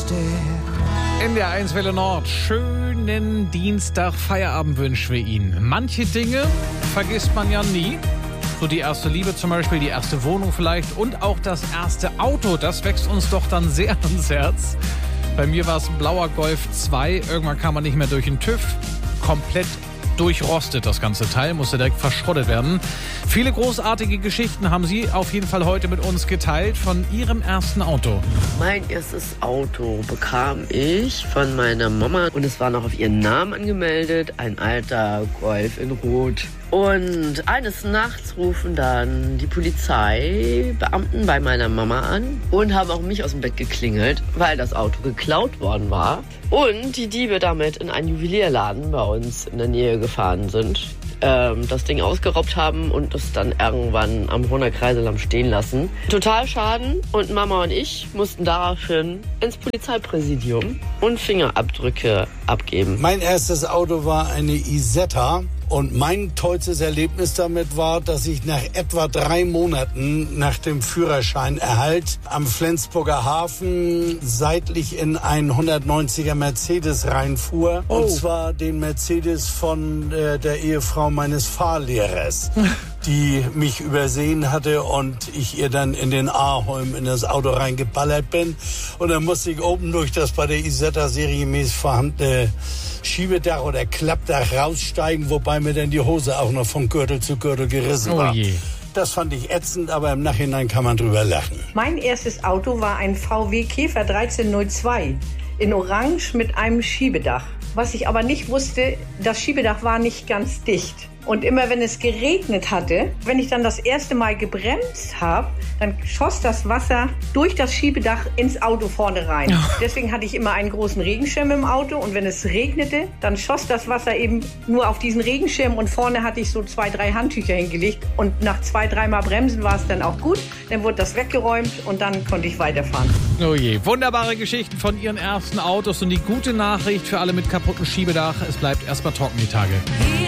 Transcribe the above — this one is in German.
In der 1 Welle Nord, schönen Dienstag, Feierabend wünschen wir Ihnen. Manche Dinge vergisst man ja nie. So die erste Liebe zum Beispiel, die erste Wohnung vielleicht und auch das erste Auto. Das wächst uns doch dann sehr ans Herz. Bei mir war es ein blauer Golf 2. Irgendwann kam man nicht mehr durch den TÜV. Komplett durchrostet das ganze Teil, musste direkt verschrottet werden. Viele großartige Geschichten haben Sie auf jeden Fall heute mit uns geteilt von Ihrem ersten Auto. Mein erstes Auto bekam ich von meiner Mama und es war noch auf ihren Namen angemeldet, ein alter Golf in Rot. Und eines Nachts rufen dann die Polizeibeamten bei meiner Mama an und haben auch mich aus dem Bett geklingelt, weil das Auto geklaut worden war. Und die Diebe damit in einen Juwelierladen bei uns in der Nähe gefahren sind, das Ding ausgeraubt haben und es dann irgendwann am Horner Kreisamt stehen lassen. Total Schaden und Mama und ich mussten daraufhin ins Polizeipräsidium und Fingerabdrücke abgeben. Mein erstes Auto war eine Isetta. Und mein tollstes Erlebnis damit war, dass ich nach etwa 3 Monaten nach dem Führerscheinerhalt am Flensburger Hafen seitlich in einen 190er Mercedes reinfuhr. Oh. Und zwar den Mercedes von der Ehefrau meines Fahrlehrers, die mich übersehen hatte und ich ihr dann in den Ahorn in das Auto reingeballert bin. Und dann musste ich oben durch das bei der Isetta seriemäßig vorhandene Schiebedach oder Klappdach raussteigen, wobei mir dann die Hose auch noch von Gürtel zu Gürtel gerissen war. Je. Das fand ich ätzend, aber im Nachhinein kann man drüber lachen. Mein erstes Auto war ein VW Käfer 1302 in Orange mit einem Schiebedach. Was ich aber nicht wusste, das Schiebedach war nicht ganz dicht. Und immer wenn es geregnet hatte, wenn ich dann das erste Mal gebremst habe, dann schoss das Wasser durch das Schiebedach ins Auto vorne rein. Deswegen hatte ich immer einen großen Regenschirm im Auto und wenn es regnete, dann schoss das Wasser eben nur auf diesen Regenschirm und vorne hatte ich so 2, 3 Handtücher hingelegt und nach 2, 3 Mal bremsen war es dann auch gut. Dann wurde das weggeräumt und dann konnte ich weiterfahren. Oh je, wunderbare Geschichten von Ihren ersten Autos und die gute Nachricht für alle mit kaputtem Schiebedach, es bleibt erstmal trocken die Tage.